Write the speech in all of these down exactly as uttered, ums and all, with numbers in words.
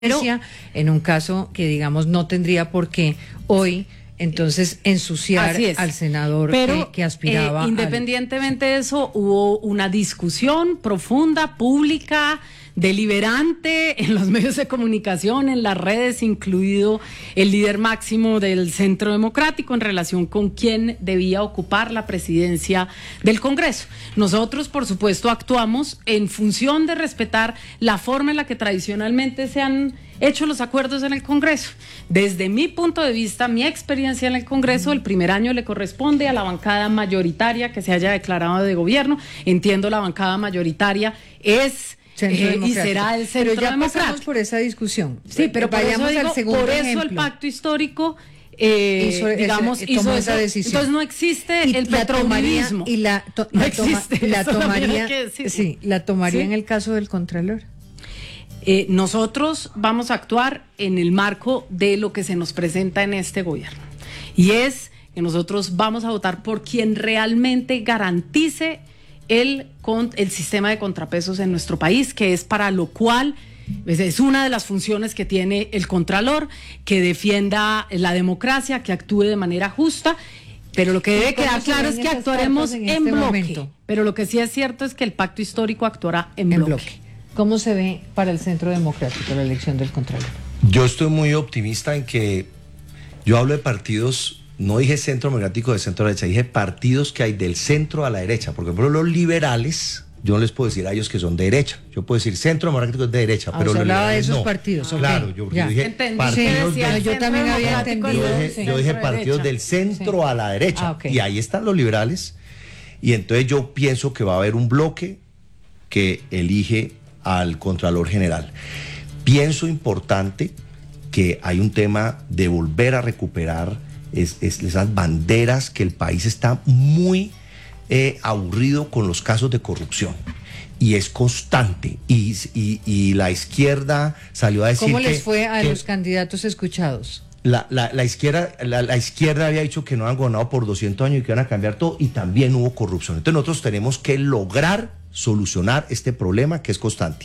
Pero en un caso que, digamos, no tendría por qué hoy entonces ensuciar al senador Pero, que, que aspiraba. Eh, independientemente al... de eso, hubo una discusión profunda, pública, deliberante en los medios de comunicación, en las redes, incluido el líder máximo del Centro Democrático en relación con quién debía ocupar la presidencia del Congreso. Nosotros, por supuesto, actuamos en función de respetar la forma en la que tradicionalmente se han hecho los acuerdos en el Congreso. Desde mi punto de vista, mi experiencia en el Congreso, el primer año le corresponde a la bancada mayoritaria que se haya declarado de gobierno. Entiendo, la bancada mayoritaria es eh, y será el Centro Pero ya Democrático. pasamos por esa discusión. Sí, pero vayamos por eso, digo, al segundo por eso ejemplo. el pacto histórico Eh, hizo, digamos, ese, hizo esa eso. decisión. Entonces no existe y el petrovivismo. Y la, to, no la, toma, existe, la tomaría, sí, la tomaría ¿Sí? en el caso del Contralor. Eh, nosotros vamos a actuar en el marco de lo que se nos presenta en este gobierno. Y es que nosotros vamos a votar por quien realmente garantice el, el sistema de contrapesos en nuestro país, que es para lo cual es una de las funciones que tiene el Contralor, que defienda la democracia, que actúe de manera justa. Pero lo que debe quedar claro es que actuaremos en, en este bloque. Momento? Pero lo que sí es cierto es que el pacto histórico actuará en, en bloque. bloque. ¿Cómo se ve para el Centro Democrático la elección del Contralor? Yo estoy muy optimista en que yo hablo de partidos, no dije Centro Democrático de centro a la derecha, dije partidos que hay del centro a la derecha, porque por ejemplo los liberales, yo no les puedo decir a ellos que son de derecha, yo puedo decir Centro Democrático es de derecha, ah, pero los hablaba de esos no. partidos. Okay. Claro, yo, yo dije Entendí, partidos sí, de, yo también había entendido. Yo dije, sí. yo dije partidos derecha. del centro sí. a la derecha, ah, okay. y ahí están los liberales, y entonces yo pienso que va a haber un bloque que elige al Contralor General. Pienso importante que hay un tema de volver a recuperar es, es esas banderas, que el país está muy eh, aburrido con los casos de corrupción y es constante y, y, y la izquierda salió a decir ¿Cómo que, les fue a que los candidatos escuchados? La, la, la, izquierda, la, la izquierda había dicho que no han gobernado por doscientos años y que iban a cambiar todo, y también hubo corrupción. Entonces nosotros tenemos que lograr solucionar este problema que es constante.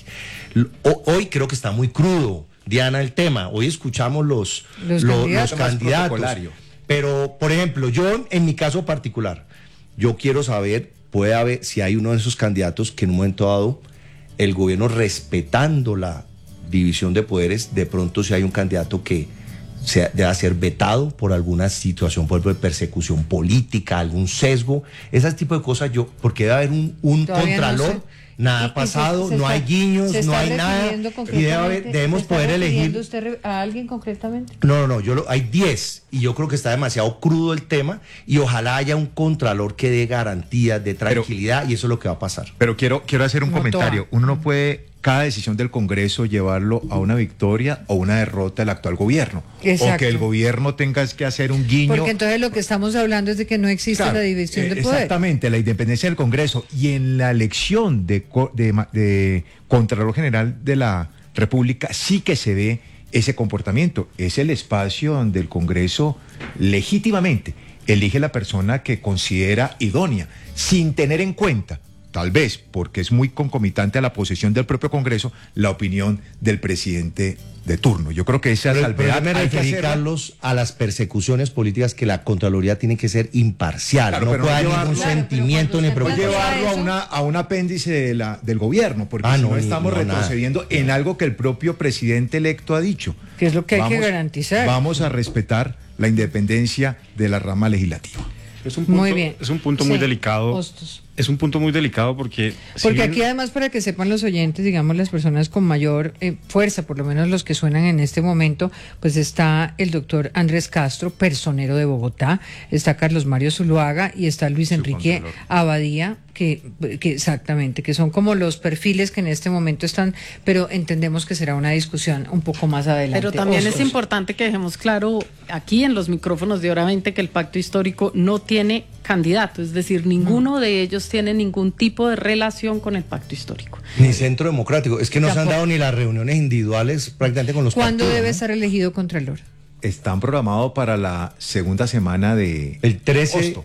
O, hoy creo que está muy crudo, Diana, el tema. Hoy escuchamos los, los lo, candidatos, los candidatos. Pero, por ejemplo, yo en mi caso particular, yo quiero saber, puede haber, si hay uno de esos candidatos que en un momento dado, el gobierno respetando la división de poderes, de pronto si hay un candidato que se debe ser vetado por alguna situación, por ejemplo, de persecución política, algún sesgo, ese tipo de cosas, yo, porque debe haber un, un contralor, no sé. Nada ha pasado, se, se no está, hay guiños, no hay nada, y debe haber, debemos poder elegir. ¿Usted a alguien concretamente? No, no, no, yo lo, hay diez, y yo creo que está demasiado crudo el tema, y ojalá haya un contralor que dé garantías de tranquilidad, pero, y eso es lo que va a pasar. Pero quiero, quiero hacer un no comentario, toda. Uno no puede cada decisión del Congreso llevarlo a una victoria o una derrota del actual gobierno. Exacto. O que el gobierno tenga que hacer un guiño. Porque entonces lo que estamos hablando es de que no existe claro, la división eh, de poder. Exactamente, la independencia del Congreso. Y en la elección de, de, de Contralor General de la República sí que se ve ese comportamiento. Es el espacio donde el Congreso legítimamente elige la persona que considera idónea, sin tener en cuenta, tal vez porque es muy concomitante a la posesión del propio Congreso, la opinión del presidente de turno. Yo creo que esa pero, salvedad pero me referí, Carlos, a las persecuciones políticas, que la Contraloría tiene que ser imparcial, claro, no puede haber ningún claro, sentimiento ni preocupación. Llevarlo a, una, a un apéndice de la, del gobierno, porque ah, no, si no estamos no, retrocediendo nada. En algo que el propio presidente electo ha dicho. Que es lo que hay vamos, que garantizar. Vamos a respetar la independencia de la rama legislativa. Es un punto, muy bien. Es un punto sí. muy delicado. Hostos. Es un punto muy delicado porque... Porque si aquí además, para que sepan los oyentes, digamos las personas con mayor eh, fuerza, por lo menos los que suenan en este momento, pues está el doctor Andrés Castro, personero de Bogotá, está Carlos Mario Zuluaga y está Luis Enrique Abadía, que, que exactamente, que son como los perfiles que en este momento están, pero entendemos que será una discusión un poco más adelante. Pero también Osos. Es importante que dejemos claro aquí en los micrófonos de Hora veinte que el pacto histórico no tiene candidato, es decir, ninguno mm. de ellos tiene ningún tipo de relación con el pacto histórico. Ni Centro Democrático, es que no se han dado ni las reuniones individuales prácticamente con los ¿Cuándo partidos, debe ¿no? estar elegido Contralor? Están programados para la segunda semana de el trece, agosto.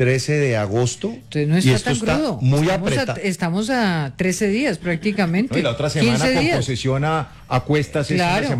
trece de agosto. Entonces no y está esto tan está crudo. muy estamos, apretado. a, estamos a trece días prácticamente. No, y la otra semana quince con días. posesión a, a cuestas es una Claro. semana